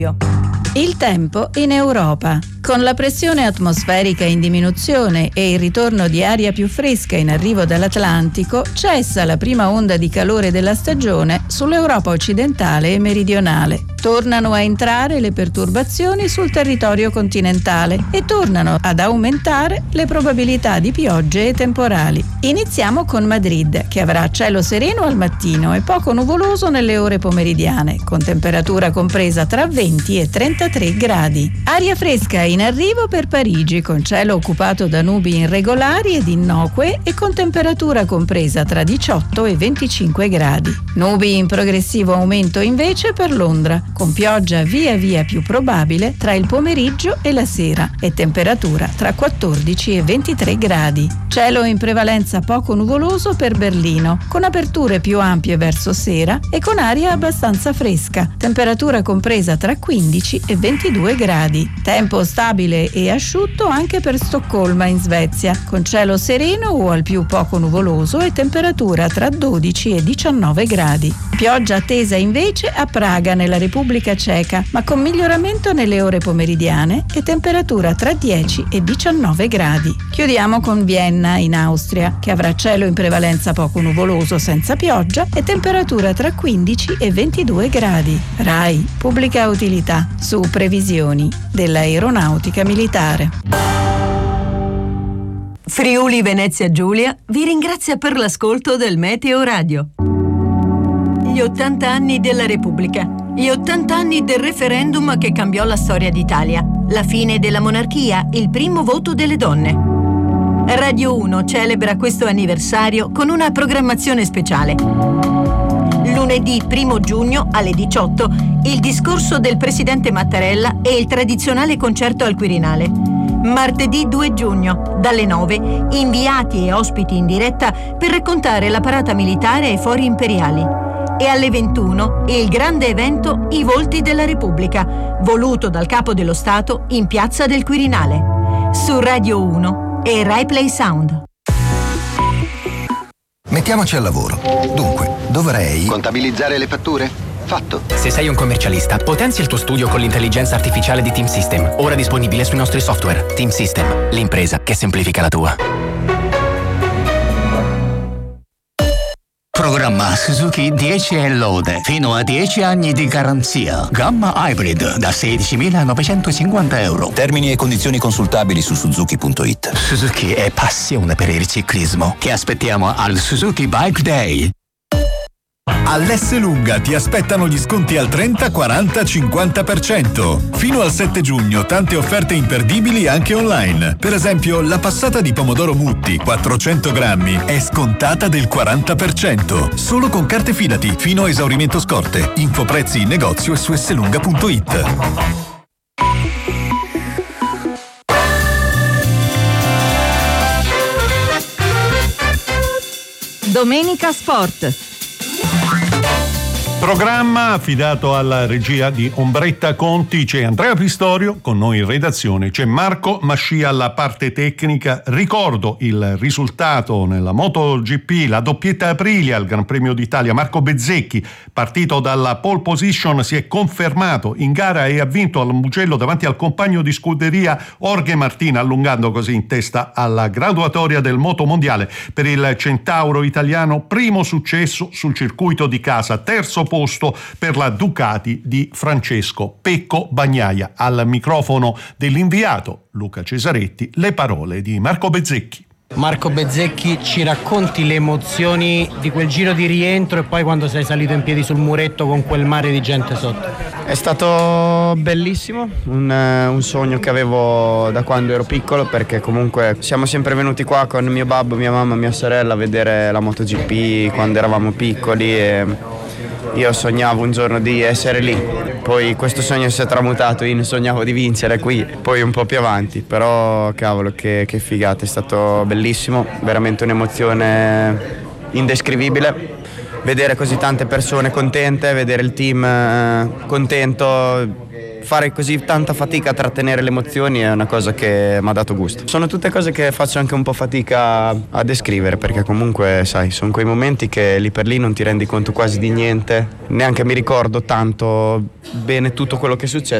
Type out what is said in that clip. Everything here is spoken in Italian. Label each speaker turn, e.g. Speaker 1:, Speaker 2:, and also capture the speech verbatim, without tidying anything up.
Speaker 1: Il tempo in Europa. Con la pressione atmosferica in diminuzione e il ritorno di aria più fresca in arrivo dall'Atlantico, cessa la prima onda di calore della stagione sull'Europa occidentale e meridionale. Tornano a entrare le perturbazioni sul territorio continentale e tornano ad aumentare le probabilità di piogge e temporali. Iniziamo con Madrid, che avrà cielo sereno al mattino e poco nuvoloso nelle ore pomeridiane, con temperatura compresa tra venti e trentatré gradi. Aria fresca in arrivo per Parigi, con cielo occupato da nubi irregolari ed innocue e con temperatura compresa tra diciotto e venticinque gradi. Nubi in progressivo aumento invece per Londra, con pioggia via via più probabile tra il pomeriggio e la sera e temperatura tra quattordici e ventitré gradi. Cielo in prevalenza poco nuvoloso per Berlino, con aperture più ampie verso sera e con aria abbastanza fresca, temperatura compresa tra quindici e ventidue gradi. Tempo stabile e asciutto anche per Stoccolma in Svezia, con cielo sereno o al più poco nuvoloso e temperatura tra dodici e diciannove gradi. Pioggia attesa invece a Praga nella Repubblica Ceca, ma con miglioramento nelle ore pomeridiane e temperatura tra dieci e diciannove gradi. Chiudiamo con Vienna in Austria, che avrà cielo in prevalenza poco nuvoloso senza pioggia e temperatura tra quindici e ventidue gradi. RAI, pubblica utilità, su previsioni dell'aeronautica militare.
Speaker 2: Friuli Venezia Giulia vi ringrazia per l'ascolto del Meteo Radio. Gli ottanta anni della Repubblica, gli ottanta anni del referendum che cambiò la storia d'Italia, la fine della monarchia, il primo voto delle donne. Radio uno celebra questo anniversario con una programmazione speciale. Lunedì primo giugno alle diciotto il discorso del presidente Mattarella e il tradizionale concerto al Quirinale. Martedì due giugno dalle nove inviati e ospiti in diretta per raccontare la parata militare ai fori imperiali. E alle ventuno il grande evento I Volti della Repubblica, voluto dal Capo dello Stato in Piazza del Quirinale. Su Radio uno e Rai Play Sound.
Speaker 3: Mettiamoci al lavoro. Dunque, dovrei...
Speaker 4: contabilizzare le fatture? Fatto.
Speaker 5: Se sei un commercialista, potenzia il tuo studio con l'intelligenza artificiale di Team System, ora disponibile sui nostri software. Team System, l'impresa che semplifica la tua.
Speaker 6: Programma Suzuki dieci e lode, fino a dieci anni di garanzia. Gamma Hybrid da sedicimilanovecentocinquanta euro.
Speaker 3: Termini e condizioni consultabili su suzuki punto it.
Speaker 6: Suzuki è passione per il ciclismo. Ti aspettiamo al Suzuki Bike Day.
Speaker 7: All'Esselunga ti aspettano gli sconti al trenta, quaranta, cinquanta per cento. Fino al sette giugno tante offerte imperdibili anche online. Per esempio la passata di pomodoro Mutti quattrocento grammi è scontata del quaranta per cento. Solo con carte Fidati fino a esaurimento scorte. Info prezzi in negozio e su esselunga punto it.
Speaker 2: Domenica Sport.
Speaker 8: Programma affidato alla regia di Ombretta Conti. C'è Andrea Pistorio, con noi in redazione c'è Marco Mascia alla parte tecnica. Ricordo il risultato nella MotoGP, la doppietta Aprilia al Gran Premio d'Italia. Marco Bezzecchi, partito dalla pole position, si è confermato in gara e ha vinto al Mugello davanti al compagno di scuderia Jorge Martin, allungando così in testa alla graduatoria del Moto Mondiale. Per il centauro italiano, primo successo sul circuito di casa, terzo posto per la Ducati di Francesco Pecco Bagnaia. Al microfono dell'inviato Luca Cesaretti le parole di Marco Bezzecchi.
Speaker 9: Marco Bezzecchi, ci racconti le emozioni di quel giro di rientro e poi quando sei salito in piedi sul muretto con quel mare di gente sotto?
Speaker 10: È stato bellissimo, un, un sogno che avevo da quando ero piccolo, perché comunque siamo sempre venuti qua con mio babbo, mia mamma, mia sorella a vedere la MotoGP quando eravamo piccoli e io sognavo un giorno di essere lì. Poi questo sogno si è tramutato in sognavo di vincere qui, poi un po' più avanti, però cavolo che, che figata, è stato bellissimo, veramente un'emozione indescrivibile. Vedere così tante persone contente, vedere il team contento, fare così tanta fatica a trattenere le emozioni è una cosa che mi ha dato gusto. Sono tutte cose che faccio anche un po' fatica a descrivere, perché comunque sai, sono quei momenti che lì per lì non ti rendi conto quasi di niente, neanche mi ricordo tanto bene tutto quello che è successo,